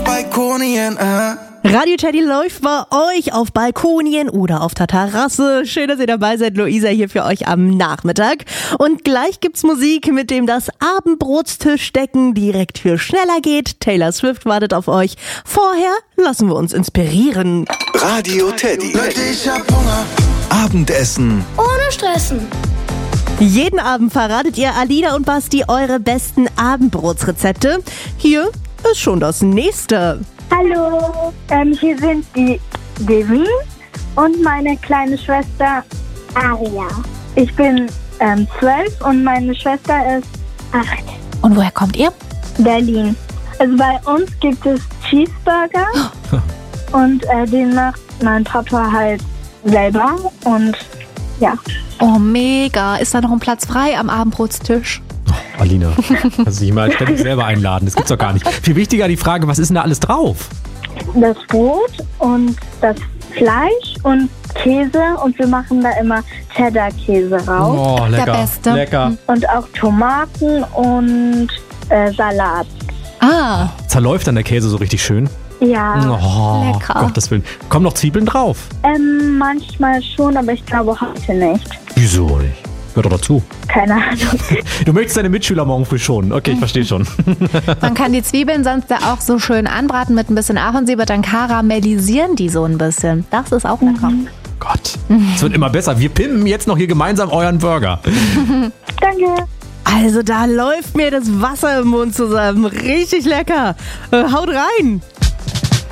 Balkonien, Radio Teddy läuft bei euch auf Balkonien oder auf der Terrasse. Schön, dass ihr dabei seid. Luisa hier für euch am Nachmittag. Und gleich gibt's Musik, mit dem das Abendbrotstischdecken direkt für schneller geht. Taylor Swift wartet auf euch. Vorher lassen wir uns inspirieren. Radio Teddy. Leute, ich hab Hunger. Abendessen. Ohne Stressen. Jeden Abend verratet ihr Alina und Basti eure besten Abendbrotsrezepte. Hier ist schon das nächste. Hallo, hier sind die Devi und meine kleine Schwester Aria. Ich bin 12 und meine Schwester ist 8. Und woher kommt ihr? Berlin. Also bei uns gibt es Cheeseburger und den macht mein Papa halt selber und ja. Oh, mega. Ist da noch ein Platz frei am Abendbrotstisch? Alina, kannst du dich mal ständig selber einladen, das gibt's doch gar nicht. Viel wichtiger die Frage, was ist denn da alles drauf? Das Brot und das Fleisch und Käse und wir machen da immer Cheddar-Käse raus. Oh, lecker. Der Beste. Lecker. Und auch Tomaten und Salat. Ah, Zerläuft dann der Käse so richtig schön? Ja, Oh, Lecker. Gottes Willen. Kommen noch Zwiebeln drauf? manchmal schon, aber ich glaube heute nicht. Wieso nicht? Hört doch dazu. Keine Ahnung. Du möchtest deine Mitschüler morgen früh schonen. Okay, ich verstehe schon. man kann die Zwiebeln sonst ja auch so schön anbraten mit ein bisschen Ahornsirup, dann karamellisieren die so ein bisschen. Das ist auch lecker. Gott, es wird immer besser. Wir pimpen jetzt noch hier gemeinsam euren Burger. Danke. Also da läuft mir das Wasser im Mund zusammen. Richtig lecker. Haut rein.